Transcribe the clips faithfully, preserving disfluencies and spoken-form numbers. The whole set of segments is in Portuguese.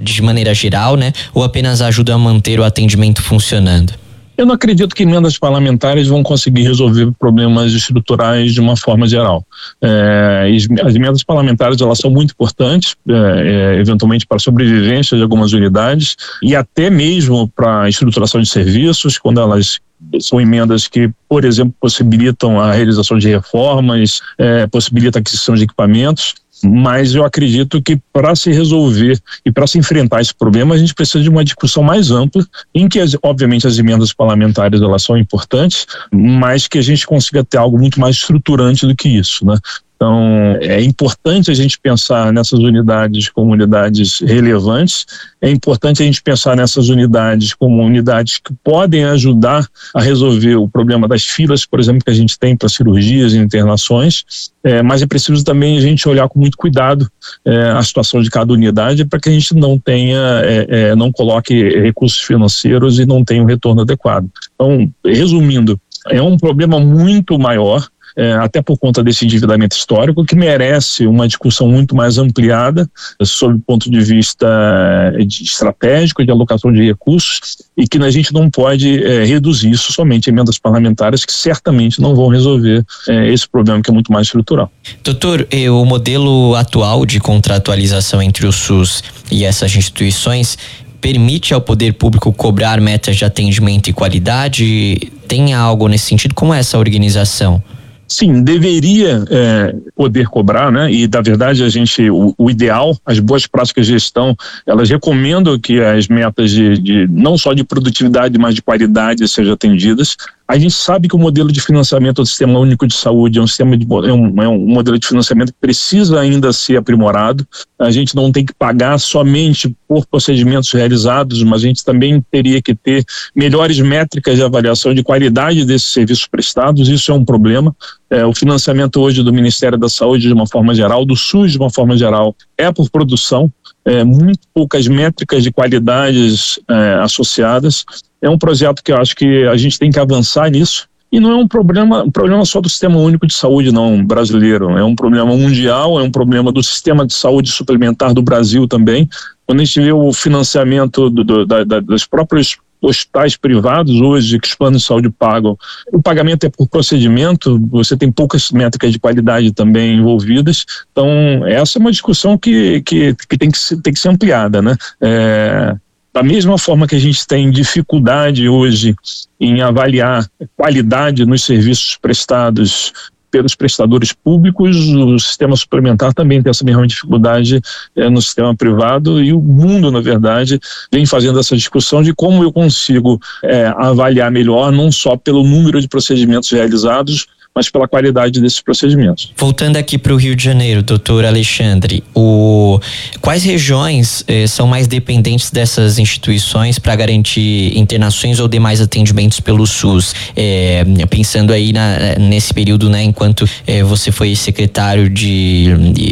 de maneira geral, né? Ou apenas ajuda a manter o atendimento funcionando? Eu não acredito que emendas parlamentares vão conseguir resolver problemas estruturais de uma forma geral. É, as emendas parlamentares, elas são muito importantes, é, é, eventualmente para a sobrevivência de algumas unidades e até mesmo para a estruturação de serviços, quando elas são emendas que, por exemplo, possibilitam a realização de reformas, é, possibilitam a aquisição de equipamentos. Mas eu acredito que para se resolver e para se enfrentar esse problema, a gente precisa de uma discussão mais ampla, em que, obviamente, as emendas parlamentares elas são importantes, mas que a gente consiga ter algo muito mais estruturante do que isso, né? Então, é importante a gente pensar nessas unidades como unidades relevantes, é importante a gente pensar nessas unidades como unidades que podem ajudar a resolver o problema das filas, por exemplo, que a gente tem para cirurgias e internações, é, mas é preciso também a gente olhar com muito cuidado é, a situação de cada unidade para que a gente não tenha, é, é, não coloque recursos financeiros e não tenha um retorno adequado. Então, resumindo, é um problema muito maior, É, até por conta desse endividamento histórico, que merece uma discussão muito mais ampliada sob o ponto de vista de estratégico, de alocação de recursos, e que a gente não pode é, reduzir isso somente a emendas parlamentares, que certamente não vão resolver é, esse problema que é muito mais estrutural. Doutor, o modelo atual de contratualização entre o SUS e essas instituições permite ao poder público cobrar metas de atendimento e qualidade? Tem algo nesse sentido? Como é essa organização? Sim, deveria é, poder cobrar, né? E, na verdade, a gente, o, o ideal, as boas práticas de gestão, elas recomendam que as metas de, de não só de produtividade, mas de qualidade sejam atendidas. A gente sabe que o modelo de financiamento do Sistema Único de Saúde é um, sistema de, é, um, é um modelo de financiamento que precisa ainda ser aprimorado. A gente não tem que pagar somente por procedimentos realizados, mas a gente também teria que ter melhores métricas de avaliação de qualidade desses serviços prestados. Isso é um problema. É, o financiamento hoje do Ministério da Saúde, de uma forma geral, do SUS, de uma forma geral, é por produção. É, muito poucas métricas de qualidades é, associadas. É um projeto que eu acho que a gente tem que avançar nisso. E não é um problema, um problema só do Sistema Único de Saúde, não, brasileiro. É um problema mundial, é um problema do sistema de saúde suplementar do Brasil também. Quando a gente vê o financiamento do, do, da, da, das próprias hospitais privados hoje que os planos de saúde pagam, o pagamento é por procedimento, você tem poucas métricas de qualidade também envolvidas. Então essa é uma discussão que, que, que, tem, que ser, tem que ser ampliada, né? É, da mesma forma que a gente tem dificuldade hoje em avaliar qualidade nos serviços prestados pelos prestadores públicos, o sistema suplementar também tem essa mesma dificuldade é, no sistema privado, e o mundo, na verdade, vem fazendo essa discussão de como eu consigo é, avaliar melhor, não só pelo número de procedimentos realizados, mas pela qualidade desses procedimentos. Voltando aqui para o Rio de Janeiro, doutor Alexandre, o... quais regiões eh, são mais dependentes dessas instituições para garantir internações ou demais atendimentos pelo SUS? Eh, pensando aí na, nesse período, né, enquanto eh, você foi secretário de,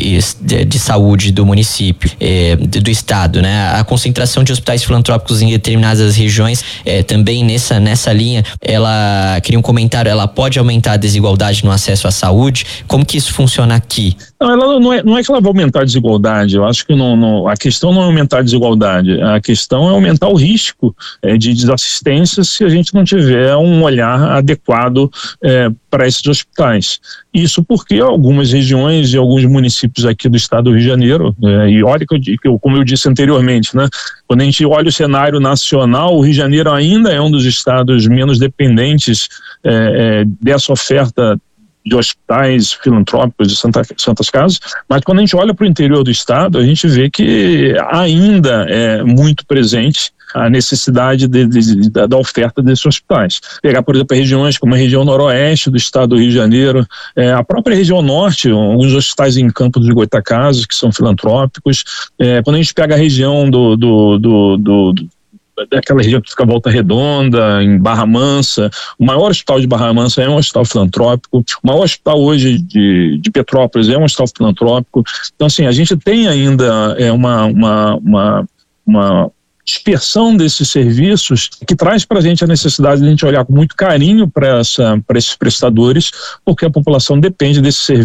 de, de saúde do município, eh, do estado, né? A concentração de hospitais filantrópicos em determinadas regiões, eh, também nessa, nessa linha, ela, queria um comentário, ela pode aumentar a desigualdade no acesso à saúde? Como que isso funciona aqui? Não, ela não é, não é que ela vai aumentar a desigualdade. Eu acho que não, não, a questão não é aumentar a desigualdade. A questão é aumentar o risco é, de desassistência se a gente não tiver um olhar adequado é, para esses hospitais. Isso porque algumas regiões e alguns municípios aqui do estado do Rio de Janeiro, é, e olha que eu, como eu disse anteriormente, né, quando a gente olha o cenário nacional, o Rio de Janeiro ainda é um dos estados menos dependentes é, é, dessa oferta de hospitais filantrópicos de Santa, Santas Casas, mas quando a gente olha para o interior do estado, a gente vê que ainda é muito presente a necessidade de, de, de, da oferta desses hospitais. Pegar, por exemplo, regiões como a região noroeste do estado do Rio de Janeiro, é, a própria região norte, alguns hospitais em Campos de Goytacazes, que são filantrópicos. É, quando a gente pega a região do, do, do, do, do daquela região que fica Volta Redonda, em Barra Mansa, o maior hospital de Barra Mansa é um hospital filantrópico, o maior hospital hoje de, de Petrópolis é um hospital filantrópico. Então, assim, a gente tem ainda é, uma, uma, uma, uma dispersão desses serviços que traz para a gente a necessidade de a gente olhar com muito carinho para essa, para esses prestadores, porque a população depende desses serviços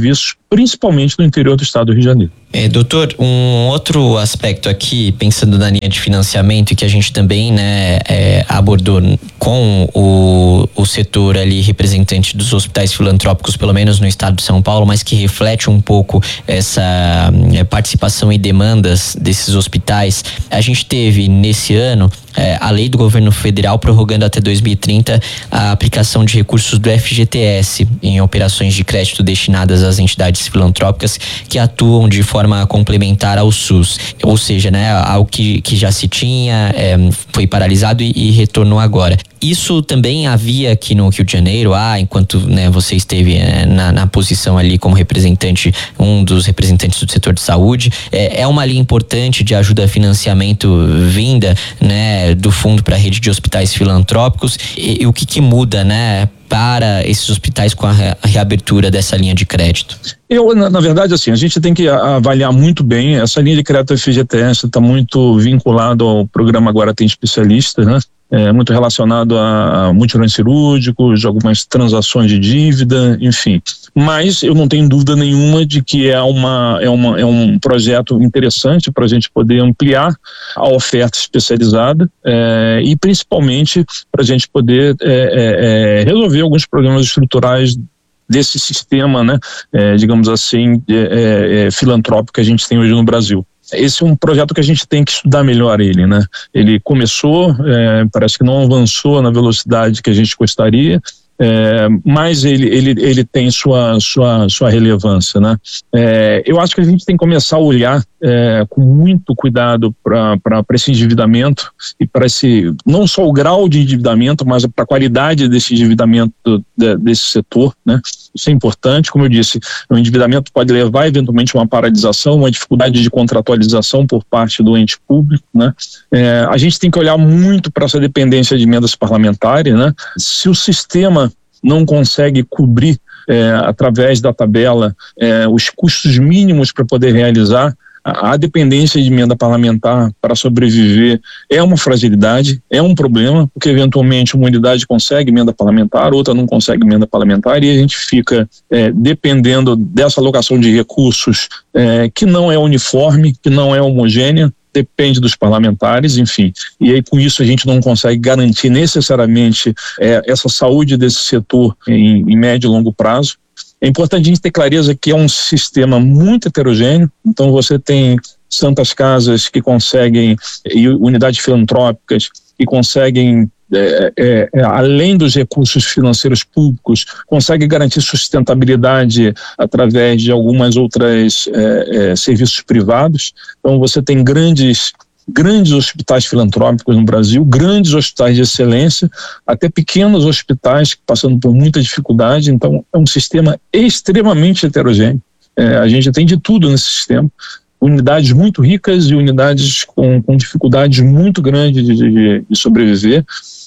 principalmente no interior do estado do Rio de Janeiro. É, doutor, um outro aspecto aqui, pensando na linha de financiamento, que a gente também, né, é, abordou com o, o setor ali representante dos hospitais filantrópicos, pelo menos no estado de São Paulo, mas que reflete um pouco essa é, participação e demandas desses hospitais. A gente teve nesse ano é, a lei do governo federal prorrogando até dois mil e trinta a aplicação de recursos do F G T S em operações de crédito destinadas às entidades filantrópicas que atuam de forma forma complementar ao SUS, ou seja, né, algo que, que já se tinha, é, foi paralisado e, e retornou agora. Isso também havia aqui no Rio de Janeiro, ah, enquanto, né, você esteve é, na, na posição ali como representante, um dos representantes do setor de saúde, é, é uma linha importante de ajuda a financiamento vinda, né, do fundo para a rede de hospitais filantrópicos, e, e o que que muda, né, para esses hospitais com a reabertura dessa linha de crédito? Eu, na, na verdade, assim, a gente tem que avaliar muito bem. Essa linha de crédito F G T S está muito vinculado ao programa Agora Tem Especialista, né? É muito relacionado a mutirões cirúrgicos, algumas transações de dívida, enfim. Mas eu não tenho dúvida nenhuma de que é, uma, é, uma, é um projeto interessante para a gente poder ampliar a oferta especializada é, e principalmente para a gente poder é, é, resolver alguns problemas estruturais desse sistema, né, é, digamos assim, é, é, filantrópico que a gente tem hoje no Brasil. Esse é um projeto que a gente tem que estudar melhor ele, né? Ele começou, é, parece que não avançou na velocidade que a gente gostaria, é, mas ele, ele, ele tem sua, sua, sua relevância, né? É, eu acho que a gente tem que começar a olhar é, com muito cuidado para esse endividamento e para esse, não só o grau de endividamento, mas para a qualidade desse endividamento de, desse setor, né? Isso é importante, como eu disse, o endividamento pode levar eventualmente a uma paralisação, uma dificuldade de contratualização por parte do ente público, né? É, a gente tem que olhar muito para essa dependência de emendas parlamentares, né? Se o sistema não consegue cobrir é, através da tabela é, os custos mínimos para poder realizar, a dependência de emenda parlamentar para sobreviver é uma fragilidade, é um problema, porque eventualmente uma unidade consegue emenda parlamentar, outra não consegue emenda parlamentar, e a gente fica é, dependendo dessa alocação de recursos é, que não é uniforme, que não é homogênea, depende dos parlamentares, enfim, e aí com isso a gente não consegue garantir necessariamente é, essa saúde desse setor em, em médio e longo prazo. É importante a gente ter clareza que é um sistema muito heterogêneo, então você tem santas casas que conseguem, e unidades filantrópicas que conseguem, é, é, além dos recursos financeiros públicos, conseguem garantir sustentabilidade através de algumas outras é, é, serviços privados. Então você tem grandes grandes hospitais filantrópicos no Brasil, grandes hospitais de excelência, até pequenos hospitais passando por muita dificuldade. Então é um sistema extremamente heterogêneo. É, a gente tem de tudo nesse sistema, unidades muito ricas e unidades com, com dificuldades muito grandes de, de, de sobreviver.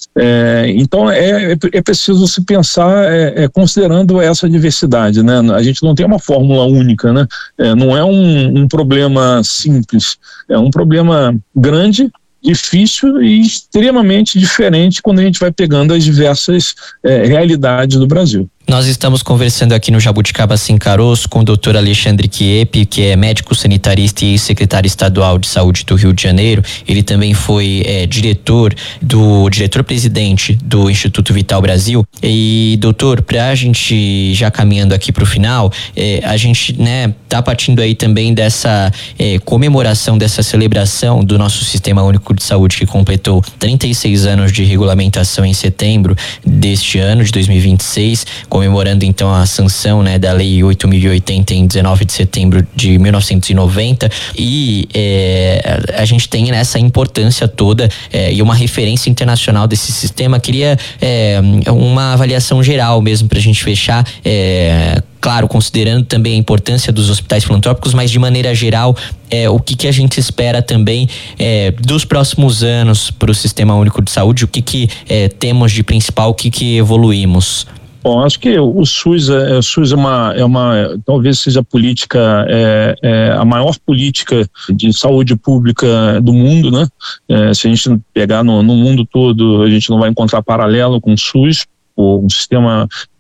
É, então é, é preciso se pensar é, é, considerando essa diversidade, né? A gente não tem uma fórmula única, né? É, não é um, um problema simples, é um problema grande, difícil e extremamente diferente quando a gente vai pegando as diversas é, realidades do Brasil. Nós estamos conversando aqui no Jabuticaba Sem Caroço com o doutor Alexandre Chieppi, que é médico sanitarista e secretário estadual de saúde do Rio de Janeiro. Ele também foi é, diretor do diretor-presidente do Instituto Vital Brasil. E doutor, para a gente já caminhando aqui para o final, é, a gente, né, tá partindo aí também dessa é, comemoração, dessa celebração do nosso Sistema Único de Saúde, que completou trinta e seis anos de regulamentação em setembro deste ano, de dois mil e vinte e seis, comemorando então a sanção, né, da Lei oito mil e oitenta em dezenove de setembro de mil novecentos e noventa, e é, a gente tem essa importância toda é, e uma referência internacional desse sistema. Queria é, uma avaliação geral mesmo para a gente fechar, é, claro, considerando também a importância dos hospitais filantrópicos, mas de maneira geral, é, o que, que a gente espera também é, dos próximos anos para o Sistema Único de Saúde, o que, que é, temos de principal, o que, que evoluímos? Bom, acho que o SUS, é, o SUS é uma, é uma, talvez seja a política, é, é a maior política de saúde pública do mundo, né? É, se a gente pegar no, no mundo todo, a gente não vai encontrar paralelo com o SUS, um sistema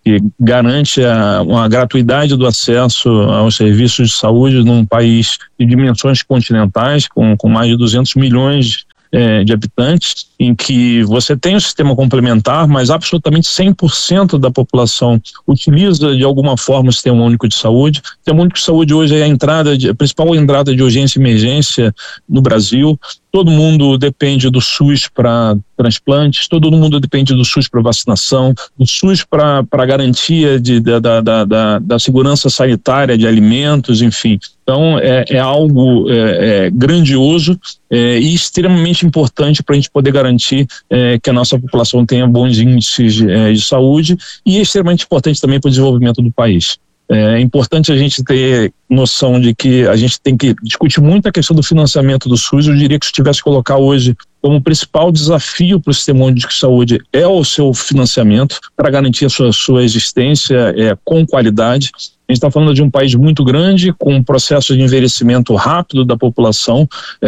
que garante a, uma gratuidade do acesso aos serviços de saúde num país de dimensões continentais, com, com mais de duzentos milhões É, de habitantes, em que você tem um sistema complementar, mas absolutamente cem por cento da população utiliza de alguma forma o Sistema Único de Saúde. O Sistema Único de Saúde hoje é a, entrada de, a principal entrada de urgência e emergência no Brasil. Todo mundo depende do SUS para transplantes, todo mundo depende do SUS para vacinação, do SUS para a garantia de, da, da, da, da segurança sanitária de alimentos, enfim. Então, é, é algo é, é, grandioso é, e extremamente importante para a gente poder garantir é, que a nossa população tenha bons índices de, é, de saúde, e é extremamente importante também para o desenvolvimento do país. É importante a gente ter noção de que a gente tem que discutir muito a questão do financiamento do SUS. Eu diria que se tivesse que colocar hoje como principal desafio para o Sistema Único de Saúde é o seu financiamento para garantir a sua, sua existência é, com qualidade. A gente está falando de um país muito grande, com um processo de envelhecimento rápido da população,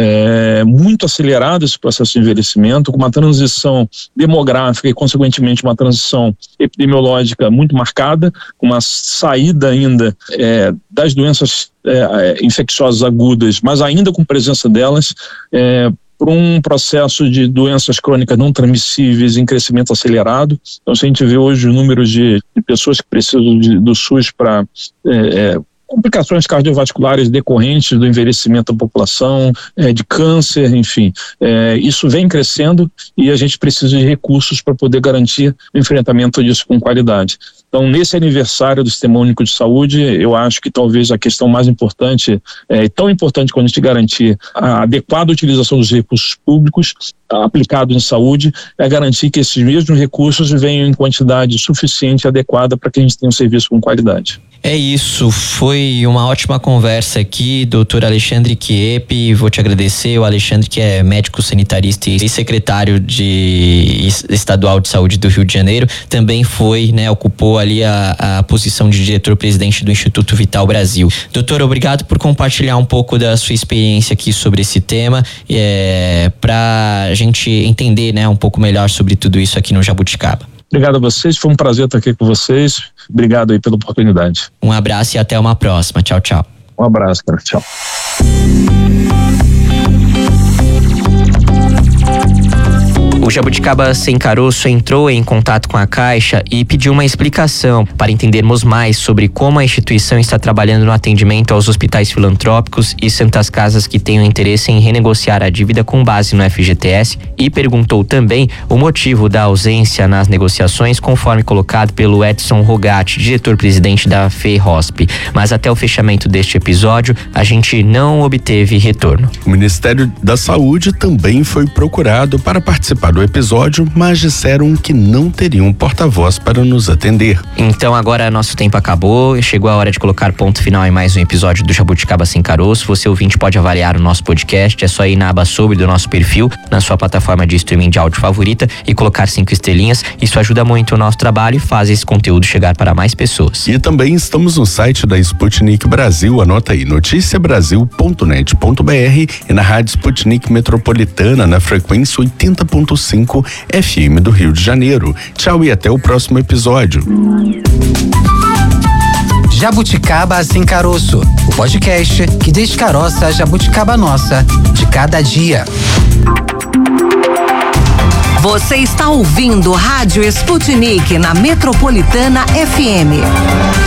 é, muito acelerado esse processo de envelhecimento, com uma transição demográfica e, consequentemente, uma transição epidemiológica muito marcada, com uma saída ainda é, das doenças é, infecciosas agudas, mas ainda com presença delas, é, por um processo de doenças crônicas não transmissíveis em crescimento acelerado. Então, se a gente vê hoje o número de, de pessoas que precisam de, do SUS para é, é, complicações cardiovasculares decorrentes do envelhecimento da população, é, de câncer, enfim, é, isso vem crescendo e a gente precisa de recursos para poder garantir o enfrentamento disso com qualidade. Então, nesse aniversário do Sistema Único de Saúde, eu acho que talvez a questão mais importante, é tão importante quando a gente garantir a adequada utilização dos recursos públicos aplicados em saúde, é garantir que esses mesmos recursos venham em quantidade suficiente e adequada para que a gente tenha um serviço com qualidade. É isso, foi uma ótima conversa aqui, doutor Alexandre Chieppi. Vou te agradecer, o Alexandre, que é médico sanitarista e secretário de estadual de saúde do Rio de Janeiro, também foi, né, ocupou ali a, a posição de diretor-presidente do Instituto Vital Brasil. Doutor, obrigado por compartilhar um pouco da sua experiência aqui sobre esse tema, é, para a gente entender, né, um pouco melhor sobre tudo isso aqui no Jabuticaba. Obrigado a vocês, foi um prazer estar aqui com vocês. Obrigado aí pela oportunidade. Um abraço e até uma próxima. Tchau, tchau. Um abraço, cara. Tchau. O Jabuticaba Sem Caroço entrou em contato com a Caixa e pediu uma explicação para entendermos mais sobre como a instituição está trabalhando no atendimento aos hospitais filantrópicos e santas casas que tenham interesse em renegociar a dívida com base no F G T S, e perguntou também o motivo da ausência nas negociações, conforme colocado pelo Edson Rogatti, diretor-presidente da FEHOSP. Mas até o fechamento deste episódio, a gente não obteve retorno. O Ministério da Saúde também foi procurado para participar do episódio, mas disseram que não teriam porta-voz para nos atender. Então agora nosso tempo acabou, chegou a hora de colocar ponto final em mais um episódio do Jabuticaba Sem Caroço. Você ouvinte pode avaliar o nosso podcast, é só ir na aba sobre do nosso perfil, na sua plataforma de streaming de áudio favorita e colocar cinco estrelinhas. Isso ajuda muito o nosso trabalho e faz esse conteúdo chegar para mais pessoas. E também estamos no site da Sputnik Brasil, anota aí, noticia brasil ponto net ponto b r, e na rádio Sputnik Metropolitana na frequência oitenta ponto cinco F M do Rio de Janeiro. Tchau e até o próximo episódio. Jabuticaba Sem Caroço, o podcast que descaroça a jabuticaba nossa de cada dia. Você está ouvindo Rádio Sputnik na Metropolitana F M.